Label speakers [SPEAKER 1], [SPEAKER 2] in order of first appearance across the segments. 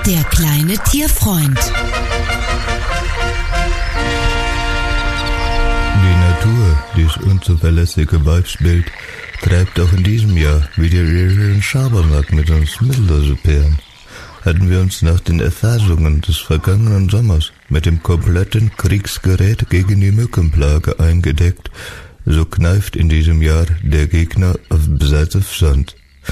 [SPEAKER 1] Der kleine Tierfreund.
[SPEAKER 2] Die Natur, dieses unzuverlässige Weibsbild, treibt auch in diesem Jahr wieder ihren Schabernack mit uns Mitteleuropäern. Hatten wir uns nach den Erfahrungen des vergangenen Sommers mit dem kompletten Kriegsgerät gegen die Mückenplage eingedeckt, so kneift in diesem Jahr der Gegner auf Seite Sand.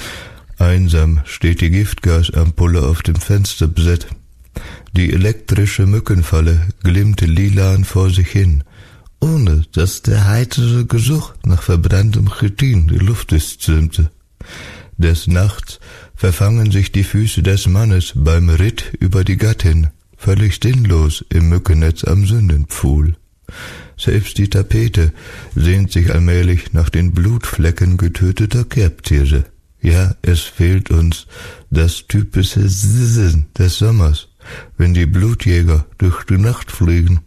[SPEAKER 2] Einsam steht die Giftgasampulle auf dem Fensterbrett. Die elektrische Mückenfalle glimmte lilan vor sich hin, ohne dass der heitere Geruch nach verbranntem Chitin die Luft durchströmte. Des Nachts verfangen sich die Füße des Mannes beim Ritt über die Gattin, völlig sinnlos im Mückennetz am Sündenpfuhl. Selbst die Tapete sehnt sich allmählich nach den Blutflecken getöteter Kerbtiere. Ja, es fehlt uns das typische Sissen des Sommers, wenn die Blutjäger durch die Nacht fliegen.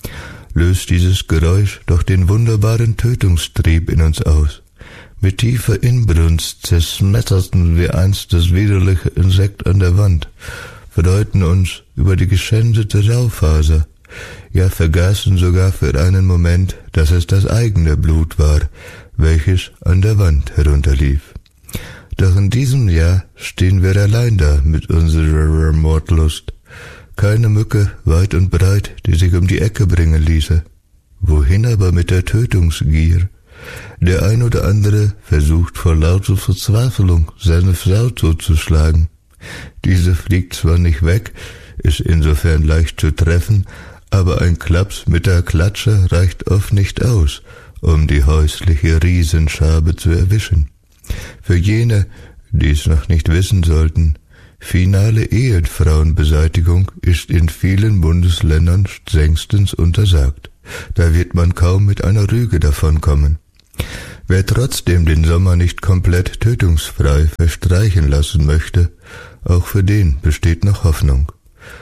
[SPEAKER 2] Löst dieses Geräusch doch den wunderbaren Tötungstrieb in uns aus. Mit tiefer Inbrunst zerschmetterten wir einst das widerliche Insekt an der Wand, freuten uns über die geschändete Raufaser, ja vergaßen sogar für einen Moment, dass es das eigene Blut war, welches an der Wand herunterlief. Doch in diesem Jahr stehen wir allein da mit unserer Mordlust. Keine Mücke weit und breit, die sich um die Ecke bringen ließe. Wohin aber mit der Tötungsgier? Der ein oder andere versucht vor lauter Verzweiflung, seine Frau totzuschlagen. Diese fliegt zwar nicht weg, ist insofern leicht zu treffen, aber ein Klaps mit der Klatsche reicht oft nicht aus, um die häusliche Riesenschabe zu erwischen. Für jene, die es noch nicht wissen sollten, finale Ehefrauenbeseitigung ist in vielen Bundesländern strengstens untersagt. Da wird man kaum mit einer Rüge davonkommen. Wer trotzdem den Sommer nicht komplett tötungsfrei verstreichen lassen möchte, auch für den besteht noch Hoffnung.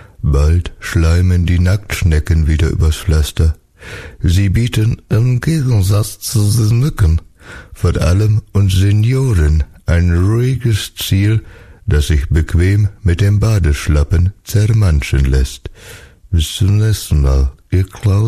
[SPEAKER 2] Bald schleimen die Nacktschnecken wieder übers Pflaster. Sie bieten im Gegensatz zu den Mücken vor allem uns Senioren ein ruhiges Ziel, das sich bequem mit dem Badeschlappen zermanschen lässt. Bis zum nächsten Mal, ihr Klaus.